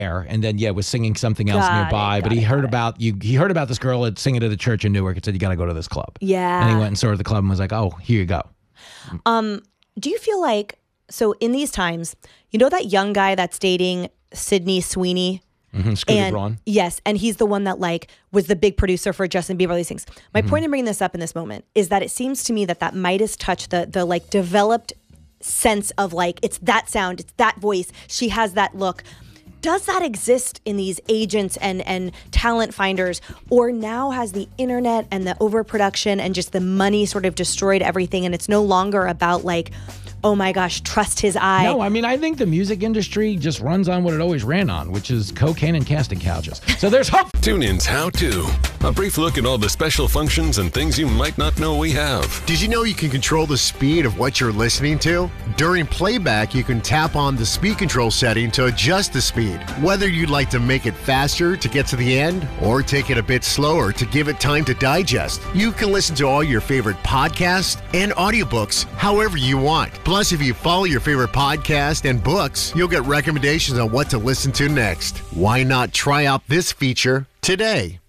there, and then was singing something else Got nearby. it, But he heard about you. He heard about this girl singing at a church in Newark and said, "You got to go to this club." Yeah. And he went and saw the club and was like, "Oh, here you go." Do you feel like, so in these times, you know that young guy that's dating Sydney Sweeney? Scooter Braun. Yes, and he's the one that was the big producer for Justin Bieber, all these things. My point in bringing this up in this moment is that it seems to me that Midas touch, the developed sense of it's that sound, it's that voice, she has that look. Does that exist in these agents and talent finders, or now has the internet and the overproduction and just the money sort of destroyed everything, and it's no longer about oh my gosh, trust his eye? No, I mean, I think the music industry just runs on what it always ran on, which is cocaine and casting couches. So there's hope. TuneIn's How To. A brief look at all the special functions and things you might not know we have. Did you know you can control the speed of what you're listening to? During playback, you can tap on the speed control setting to adjust the speed. Whether you'd like to make it faster to get to the end or take it a bit slower to give it time to digest, you can listen to all your favorite podcasts and audiobooks however you want. Plus, if you follow your favorite podcast and books, you'll get recommendations on what to listen to next. Why not try out this feature today?